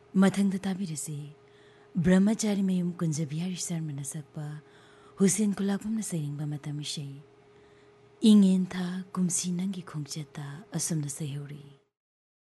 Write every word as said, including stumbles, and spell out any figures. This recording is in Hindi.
मथंग ताबिरसी ब्रह्मचारी मयूम कुंज बिहारी शर्मा सकपा हुसैन कुलाकुम सैरिंग मतम इशै इंगेन था कुमसी नंगी खोंगचता असुम सैहौरी।